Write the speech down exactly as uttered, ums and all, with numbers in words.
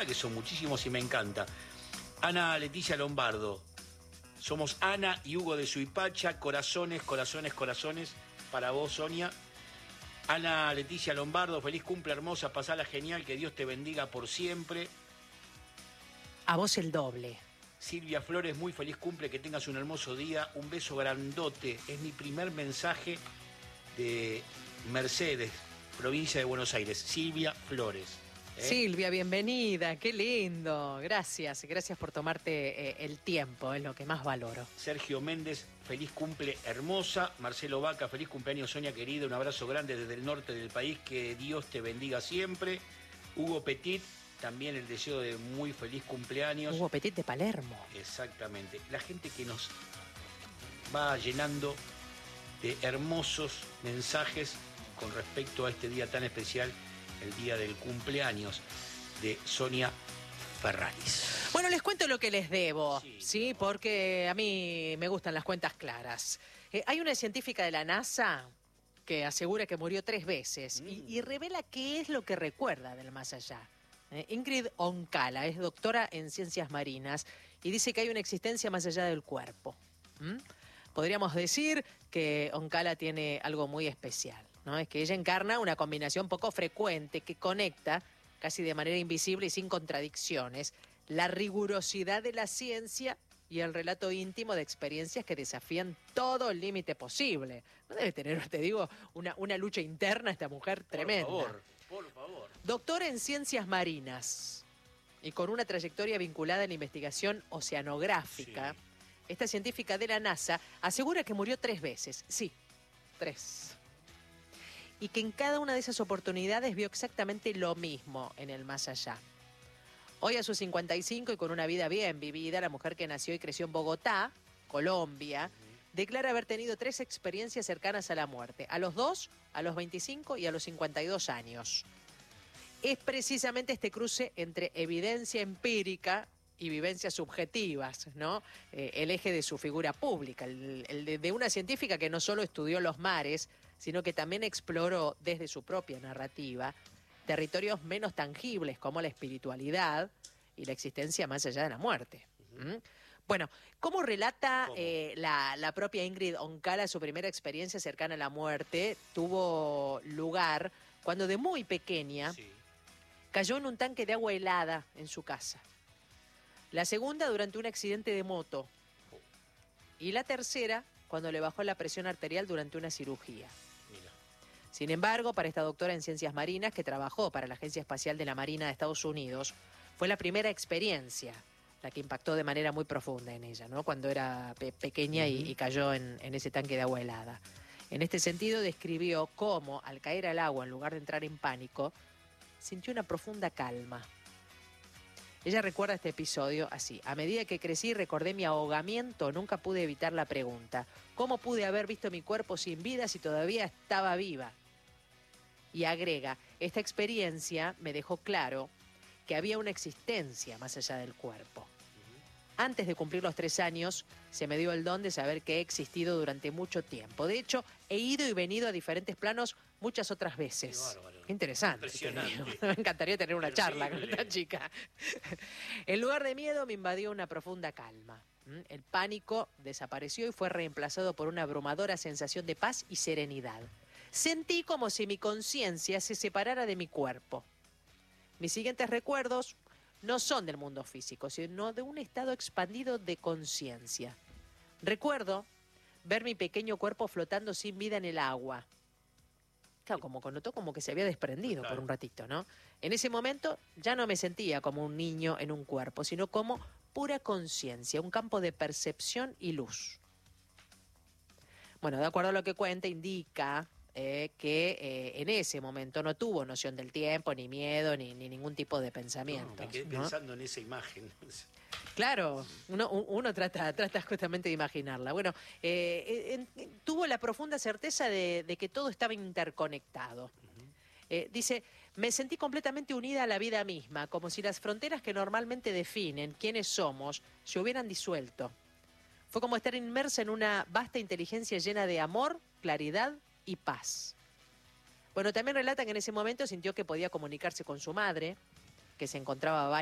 verdad que son muchísimos y me encanta. Ana Leticia Lombardo. Somos Ana y Hugo de Suipacha. Corazones, corazones, corazones. Para vos, Sonia. Ana Leticia Lombardo, feliz cumple, hermosa, pasala genial, que Dios te bendiga por siempre. A vos el doble. Silvia Flores, muy feliz cumple, que tengas un hermoso día, un beso grandote. Es mi primer mensaje de Mercedes, provincia de Buenos Aires. Silvia Flores. ¿eh? Silvia, bienvenida, qué lindo. Gracias, gracias por tomarte eh, el tiempo, es lo que más valoro. Sergio Méndez, feliz cumple, hermosa. Marcelo Vaca, feliz cumpleaños, Sonia querida, un abrazo grande desde el norte del país, que Dios te bendiga siempre. Hugo Petit, también el deseo de muy feliz cumpleaños. Hugo Petit de Palermo. Exactamente. La gente que nos va llenando de hermosos mensajes con respecto a este día tan especial, el día del cumpleaños de Sonia Ferraris. Bueno, les cuento lo que les debo, ¿sí? Sí, Porque a mí me gustan las cuentas claras. Eh, hay una científica de la NASA que asegura que murió tres veces mm. y, y revela qué es lo que recuerda del más allá. Eh, Ingrid Oncala es doctora en ciencias marinas y dice que hay una existencia más allá del cuerpo. ¿Mm? Podríamos decir que Oncala tiene algo muy especial, ¿no? Es que ella encarna una combinación poco frecuente que conecta, casi de manera invisible y sin contradicciones, la rigurosidad de la ciencia y el relato íntimo de experiencias que desafían todo el límite posible. No debe tener, te digo, una, una lucha interna esta mujer tremenda. Por favor, por favor. Doctora en ciencias marinas y con una trayectoria vinculada a la investigación oceanográfica, sí. Esta científica de la NASA asegura que murió tres veces. Sí, tres. Y que en cada una de esas oportunidades vio exactamente lo mismo en el más allá. Hoy a sus cincuenta y cinco y con una vida bien vivida, la mujer que nació y creció en Bogotá, Colombia, uh-huh. declara haber tenido tres experiencias cercanas a la muerte. A los dos, a los veinticinco y a los cincuenta y dos años. Es precisamente este cruce entre evidencia empírica y vivencias subjetivas, ¿no? Eh, el eje de su figura pública, el, el de, de una científica que no solo estudió los mares, sino que también exploró desde su propia narrativa territorios menos tangibles como la espiritualidad y la existencia más allá de la muerte. ¿Mm? Bueno, ¿cómo relata ¿Cómo? Eh, la, la propia Ingrid Oncala su primera experiencia cercana a la muerte? Tuvo lugar cuando de muy pequeña sí. cayó en un tanque de agua helada en su casa. La segunda durante un accidente de moto. Y la tercera cuando le bajó la presión arterial durante una cirugía. Mira. Sin embargo, para esta doctora en ciencias marinas que trabajó para la Agencia Espacial de la Marina de Estados Unidos, fue la primera experiencia la que impactó de manera muy profunda en ella, ¿no? Cuando era pe- pequeña uh-huh. y, y cayó en, en ese tanque de agua helada. En este sentido, describió cómo, al caer al agua, en lugar de entrar en pánico, sintió una profunda calma. Ella recuerda este episodio así: a medida que crecí recordé mi ahogamiento, nunca pude evitar la pregunta, ¿cómo pude haber visto mi cuerpo sin vida si todavía estaba viva? Y agrega, esta experiencia me dejó claro que había una existencia más allá del cuerpo. Antes de cumplir los tres años, se me dio el don de saber que he existido durante mucho tiempo. De hecho, he ido y venido a diferentes planos muchas otras veces. Qué bárbaro. Qué interesante. Impresionante. Me encantaría tener una Terrible. charla con esta chica. En lugar de miedo, me invadió una profunda calma. El pánico desapareció y fue reemplazado por una abrumadora sensación de paz y serenidad. Sentí como si mi conciencia se separara de mi cuerpo. Mis siguientes recuerdos no son del mundo físico, sino de un estado expandido de conciencia. Recuerdo ver mi pequeño cuerpo flotando sin vida en el agua. Claro, como notó como que se había desprendido claro. por un ratito, ¿no? En ese momento ya no me sentía como un niño en un cuerpo, sino como pura conciencia, un campo de percepción y luz. Bueno, de acuerdo a lo que cuenta, indica Eh, que eh, en ese momento no tuvo noción del tiempo, ni miedo, ni, ni ningún tipo de pensamiento. No, me quedé ¿no? pensando en esa imagen. Claro, uno, uno trata, trata justamente de imaginarla. Bueno, eh, eh, tuvo la profunda certeza de, de que todo estaba interconectado. Uh-huh. Eh, dice, me sentí completamente unida a la vida misma, como si las fronteras que normalmente definen quiénes somos se hubieran disuelto. Fue como estar inmersa en una vasta inteligencia llena de amor, claridad y paz. Bueno, también relata que en ese momento sintió que podía comunicarse con su madre, que se encontraba